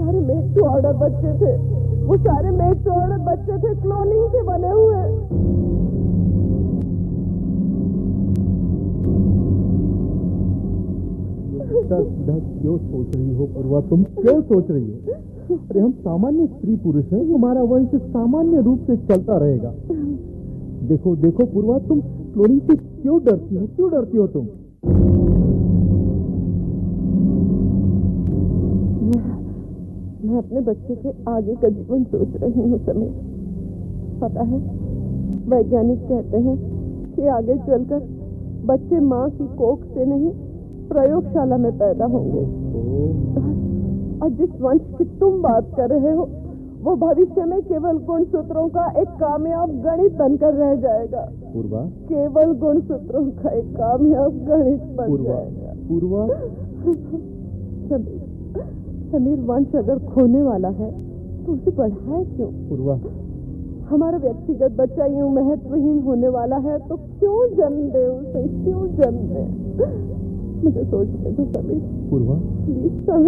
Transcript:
सारे made to order बच्चे थे, वो सारे मेड टू ऑर्डर बच्चे थे क्लोनिंग से बने हुए। सीधा सीधा क्यों सोच रही हो पूर्वा? तुम क्यों सोच रही हो? अरे हम सामान्य स्त्री पुरुष हैं, हमारा वंश सामान्य रूप से चलता रहेगा। देखो देखो पूर्वा, तुम क्लोनिंग से क्यों डरती हो? क्यों डरती हो तुम? मैं अपने बच्चे के आगे का जीवन सोच रही हूँ समीर। पता है, वैज्ञानिक कहते हैं कि आगे चलकर बच्चे माँ की कोख से नहीं प्रयोगशाला में पैदा होंगे। और जिस वंश की तुम बात कर रहे हो वो भविष्य में केवल गुणसूत्रों का एक कामयाब गणित बनकर रह जाएगा। पूर्वा, केवल गुणसूत्रों का एक कामयाब गणित बन जाएगा। पूर्वा, समीर, वंश अगर खोने वाला है तो उसे बढ़ाए क्यों? पूर्वा, हमारा व्यक्तिगत बच्चा यूं महत्वहीन होने वाला है तो क्यों जन्म दे उसे, क्यों जन्म दे? मुझे सोचने दो समीर, पूर्वा, प्लीज।